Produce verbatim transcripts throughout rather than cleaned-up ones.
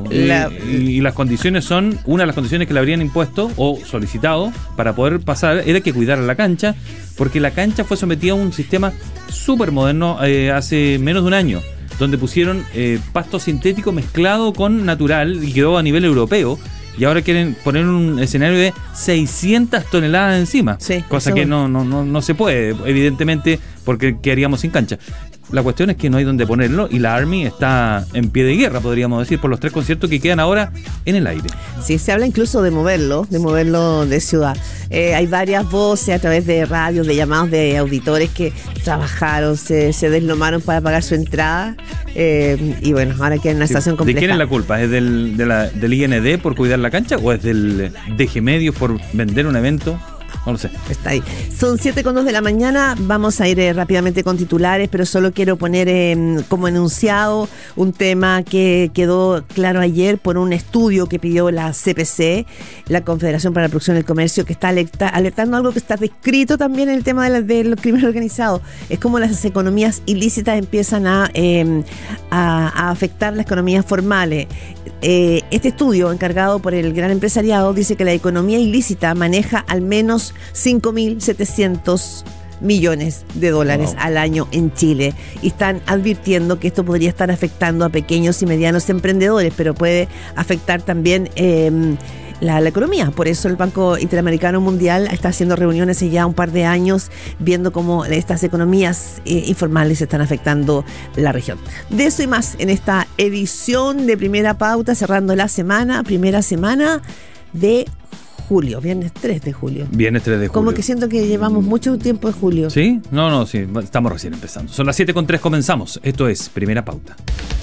Y, La... y, y las condiciones son, una de las condiciones que le habrían impuesto o solicitado para poder pasar era que cuidara la cancha, porque la cancha fue sometida a un sistema súper moderno eh, hace menos de un año, donde pusieron eh, pasto sintético mezclado con natural y quedó a nivel europeo. Y ahora quieren poner un escenario de seiscientas toneladas encima, sí, cosa que no, no, no, no se puede, evidentemente, porque quedaríamos sin cancha. La cuestión es que no hay donde ponerlo y la Army está en pie de guerra, podríamos decir, por los tres conciertos que quedan ahora en el aire. Sí, se habla incluso de moverlo, de moverlo de ciudad. Eh, hay varias voces a través de radios, de llamados de auditores que trabajaron, se, se deslomaron para pagar su entrada eh, y bueno, ahora queda en una Sí, estación compleja. ¿de quién es la culpa? ¿Es del, de la, del I N D por cuidar la cancha o es del D G Medios por vender un evento? No lo sé. Está ahí. Son siete con dos de la mañana. Vamos a ir eh, rápidamente con titulares, pero solo quiero poner eh, como enunciado un tema que quedó claro ayer por un estudio que pidió la C P C, la Confederación para la Producción y el Comercio, que está alerta, alertando algo que está descrito también en el tema de, la, de los crímenes organizados. Es como las economías ilícitas empiezan a, eh, a, a afectar las economías formales. Eh, este estudio, encargado por el gran empresariado, dice que la economía ilícita maneja al menos cinco mil setecientos millones de dólares wow. al año en Chile, y están advirtiendo que esto podría estar afectando a pequeños y medianos emprendedores, pero puede afectar también eh, la, la economía. Por eso el Banco Interamericano Mundial está haciendo reuniones hace ya un par de años viendo cómo estas economías eh, informales están afectando la región. De eso y más en esta edición de Primera Pauta, cerrando la semana, primera semana de julio, viernes tres de julio. Viernes tres de julio. Como que siento que llevamos mucho tiempo de julio. ¿Sí? No, no, sí, estamos recién empezando. Son las siete con tres, comenzamos. Esto es Primera Pauta.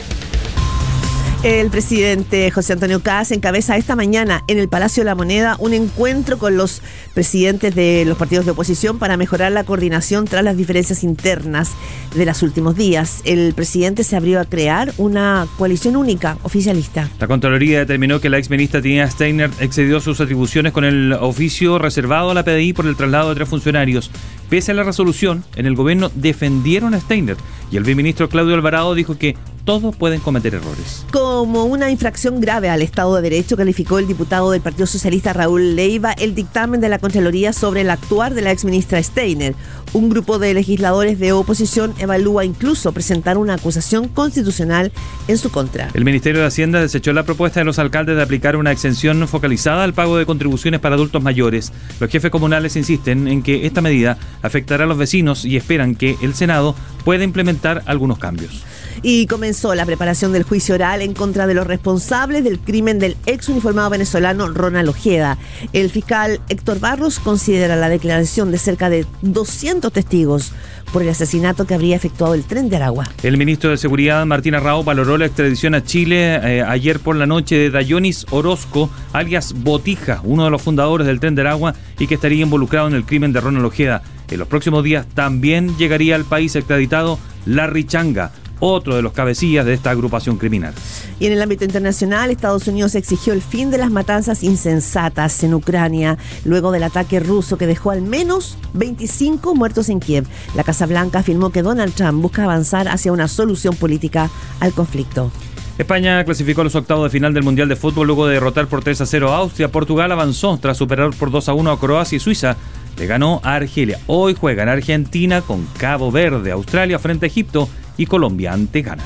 El presidente José Antonio Kast encabeza esta mañana en el Palacio de la Moneda un encuentro con los presidentes de los partidos de oposición para mejorar la coordinación tras las diferencias internas de los últimos días. El presidente se abrió a crear una coalición única oficialista. La Contraloría determinó que la exministra Trinidad Steiner excedió sus atribuciones con el oficio reservado a la P D I por el traslado de tres funcionarios. Pese a la resolución, en el gobierno defendieron a Steiner y el viceministro Claudio Alvarado dijo que todos pueden cometer errores. Como una infracción grave al Estado de Derecho, calificó el diputado del Partido Socialista Raúl Leiva el dictamen de la Contraloría sobre el actuar de la exministra Steiner. Un grupo de legisladores de oposición evalúa incluso presentar una acusación constitucional en su contra. El Ministerio de Hacienda desechó la propuesta de los alcaldes de aplicar una exención focalizada al pago de contribuciones para adultos mayores. Los jefes comunales insisten en que esta medida afectará a los vecinos y esperan que el Senado pueda implementar algunos cambios. Y comenzó la preparación del juicio oral en contra de los responsables del crimen del ex uniformado venezolano Ronald Ojeda. El fiscal Héctor Barros considera la declaración de cerca de doscientos testigos por el asesinato que habría efectuado el Tren de Aragua. El ministro de Seguridad, Martín Arrao, valoró la extradición a Chile eh, ayer por la noche de Dayonis Orozco, alias Botija, uno de los fundadores del Tren de Aragua y que estaría involucrado en el crimen de Ronald Ojeda. En los próximos días también llegaría al país extraditado Larry Changa, otro de los cabecillas de esta agrupación criminal. Y en el ámbito internacional, Estados Unidos exigió el fin de las matanzas insensatas en Ucrania luego del ataque ruso que dejó al menos veinticinco muertos en Kiev. La Casa Blanca afirmó que Donald Trump busca avanzar hacia una solución política al conflicto. España clasificó a los octavos de final del Mundial de Fútbol luego de derrotar por tres a cero a Austria. Portugal avanzó tras superar por dos a uno a Croacia y Suiza le ganó a Argelia. Hoy juegan Argentina con Cabo Verde, Australia frente a Egipto y Colombia ante Ghana.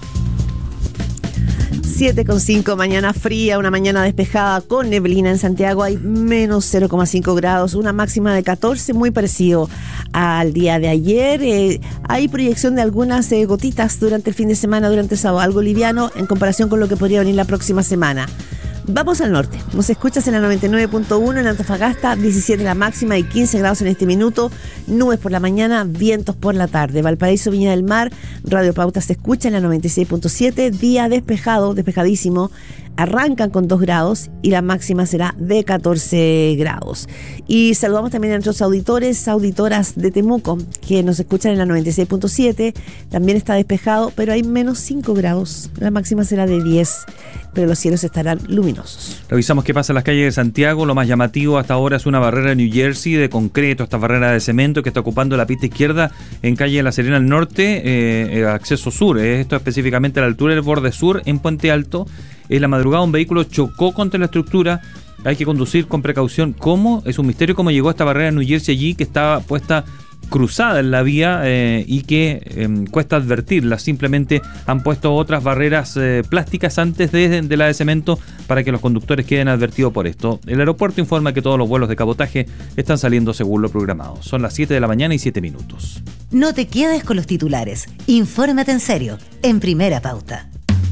siete con cinco, mañana fría, una mañana despejada con neblina en Santiago, hay menos cero coma cinco grados, una máxima de catorce, muy parecido al día de ayer. Eh, hay proyección de algunas eh, gotitas durante el fin de semana, durante el sábado, algo liviano en comparación con lo que podría venir la próxima semana. Vamos al norte, nos escuchas en la noventa y nueve punto uno en Antofagasta, diecisiete la máxima y quince grados en este minuto, nubes por la mañana, vientos por la tarde. Valparaíso, Viña del Mar, Radio Pauta se escucha en la noventa y seis punto siete, día despejado, despejadísimo, arrancan con dos grados y la máxima será de catorce grados. Y saludamos también a nuestros auditores, auditoras de Temuco, que nos escuchan en la noventa y seis punto siete, también está despejado, pero hay menos cinco grados, la máxima será de diez, pero los cielos estarán luminosos. Revisamos qué pasa en las calles de Santiago. Lo más llamativo hasta ahora es una barrera de New Jersey de concreto, esta barrera de cemento que está ocupando la pista izquierda en calle de La Serena al norte, eh, acceso sur, eh, esto específicamente a la altura del borde sur en Puente Alto. En la madrugada un vehículo chocó contra la estructura. Hay que conducir con precaución. ¿Cómo? Es un misterio cómo llegó esta barrera en New Jersey allí, que estaba puesta cruzada en la vía eh, y que eh, cuesta advertirla. Simplemente han puesto otras barreras eh, plásticas antes de, de la de cemento para que los conductores queden advertidos por esto. El aeropuerto informa que todos los vuelos de cabotaje están saliendo según lo programado. Son las siete de la mañana y siete minutos. No te quedes con los titulares. Infórmate en serio, en Primera Pauta.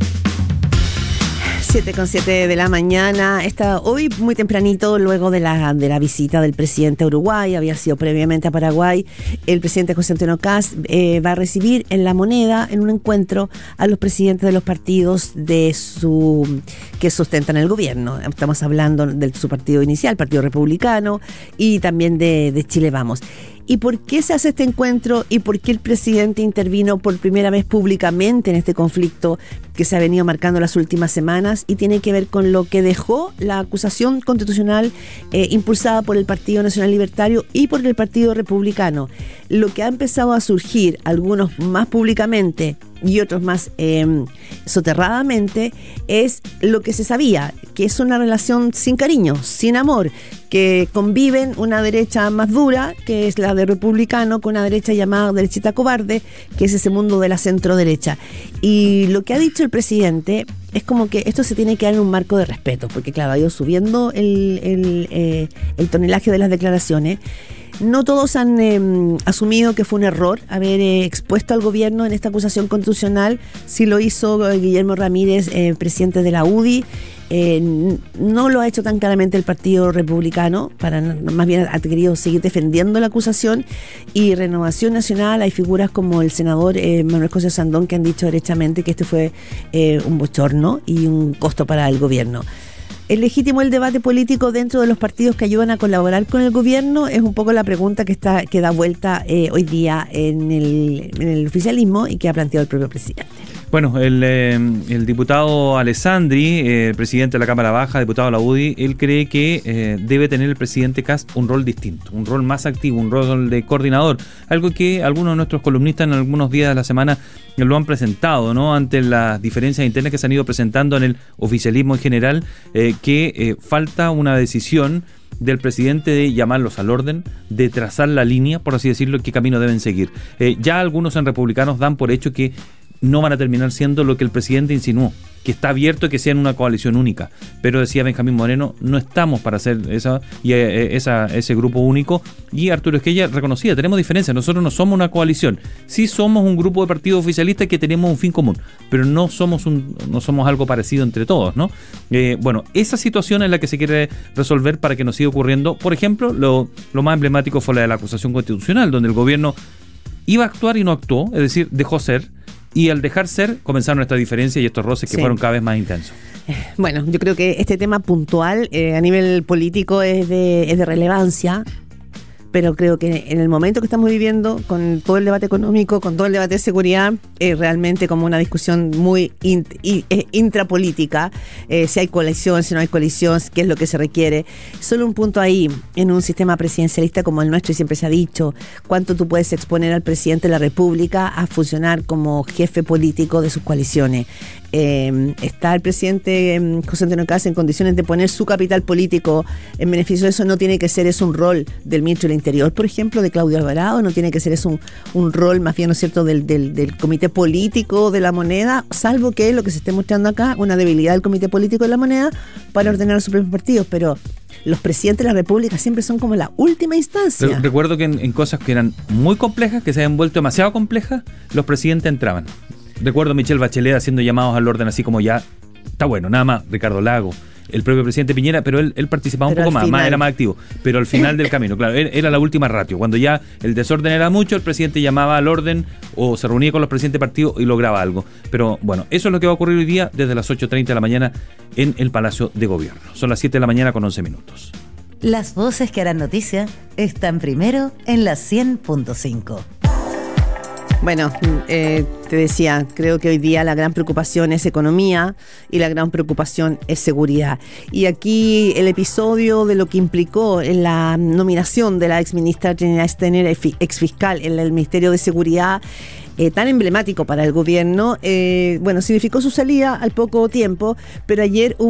siete con siete de la mañana. Está hoy muy tempranito, luego de la, de la visita del presidente a Uruguay, había sido previamente a Paraguay. El presidente José Antonio Kast eh, va a recibir en La Moneda, en un encuentro, a los presidentes de los partidos de su que sustentan el gobierno. Estamos hablando de su partido inicial, Partido Republicano, y también de, de Chile Vamos. ¿Y por qué se hace este encuentro y por qué el presidente intervino por primera vez públicamente en este conflicto que se ha venido marcando las últimas semanas? Y tiene que ver con lo que dejó la acusación constitucional eh, impulsada por el Partido Nacional Libertario y por el Partido Republicano. Lo que ha empezado a surgir, algunos más públicamente y otros más eh, soterradamente, es lo que se sabía, que es una relación sin cariño, sin amor, que conviven una derecha más dura, que es la de Republicano, con una derecha llamada derechita cobarde, que es ese mundo de la centro derecha. Y lo que ha dicho el presidente es como que esto se tiene que dar en un marco de respeto, porque claro, ha ido subiendo el, el, eh, el tonelaje de las declaraciones. No todos han eh, asumido que fue un error haber eh, expuesto al gobierno en esta acusación constitucional. Sí lo hizo eh, Guillermo Ramírez, eh, presidente de la U D I. Eh, no lo ha hecho tan claramente el Partido Republicano, para más bien ha querido seguir defendiendo la acusación. Y Renovación Nacional, hay figuras como el senador eh, Manuel José Sandón, que han dicho derechamente que este fue eh, un bochorno y un costo para el gobierno. ¿Es legítimo el debate político dentro de los partidos que ayudan a colaborar con el gobierno? Es un poco la pregunta que está que da vuelta eh, hoy día en el, en el oficialismo y que ha planteado el propio presidente. Bueno, el, eh, el diputado Alessandri, eh, presidente de la Cámara Baja, diputado de la U D I, él cree que eh, debe tener el presidente Kast un rol distinto, un rol más activo, un rol de coordinador, algo que algunos de nuestros columnistas en algunos días de la semana lo han presentado, ¿no? Ante las diferencias internas que se han ido presentando en el oficialismo en general, eh, que eh, falta una decisión del presidente de llamarlos al orden, de trazar la línea, por así decirlo, qué camino deben seguir. Eh, ya algunos en republicanos dan por hecho que no van a terminar siendo lo que el presidente insinuó, que está abierto a que sean una coalición única. Pero decía Benjamín Moreno, no estamos para hacer esa, y, eh, esa, ese grupo único. Y Arturo Esquella reconocía, tenemos diferencias, nosotros no somos una coalición. Sí somos un grupo de partidos oficialistas que tenemos un fin común, pero no somos un, no somos algo parecido entre todos, ¿no? Eh, bueno, esa situación es la que se quiere resolver para que no siga ocurriendo. Por ejemplo, lo, lo más emblemático fue la de la acusación constitucional, donde el gobierno iba a actuar y no actuó, es decir, dejó ser. Y al dejar ser, comenzaron estas diferencias y estos roces que sí fueron cada vez más intensos. Bueno, yo creo que este tema puntual eh, a nivel político es de, es de relevancia, pero creo que en el momento que estamos viviendo, con todo el debate económico, con todo el debate de seguridad, es realmente como una discusión muy int, in, eh, intrapolítica, eh, si hay coalición, si no hay coalición, qué es lo que se requiere. Solo un punto ahí, en un sistema presidencialista como el nuestro, y siempre se ha dicho, cuánto tú puedes exponer al presidente de la República a funcionar como jefe político de sus coaliciones. Eh, está el presidente eh, José Antonio Kast en condiciones de poner su capital político en beneficio de eso. No tiene que ser eso un rol del ministro del Interior, por ejemplo, de Claudio Alvarado. No tiene que ser eso un, un rol más bien, ¿no es cierto?, del, del, del comité político de la Moneda, salvo que lo que se esté mostrando acá, una debilidad del comité político de la Moneda para ordenar a sus propios partidos. Pero los presidentes de la República siempre son como la última instancia. Re- recuerdo que en, en cosas que eran muy complejas, que se habían vuelto demasiado complejas, los presidentes entraban. Recuerdo a Michelle Bachelet haciendo llamados al orden así como ya, está bueno, nada más, Ricardo Lago, el propio presidente Piñera, pero él, él participaba pero un poco más, más, era más activo, pero al final del camino, claro, era la última ratio, cuando ya el desorden era mucho, el presidente llamaba al orden o se reunía con los presidentes de partido y lograba algo. Pero bueno, eso es lo que va a ocurrir hoy día desde las ocho treinta de la mañana en el Palacio de Gobierno. Son las siete de la mañana con once minutos. Las voces que harán noticia están primero en la cien punto cinco. Bueno, eh, te decía, creo que hoy día la gran preocupación es economía y la gran preocupación es seguridad. Y aquí el episodio de lo que implicó en la nominación de la exministra Trinidad Steiner, ex fiscal en el Ministerio de Seguridad, eh, tan emblemático para el gobierno, eh, bueno, significó su salida al poco tiempo, pero ayer hubo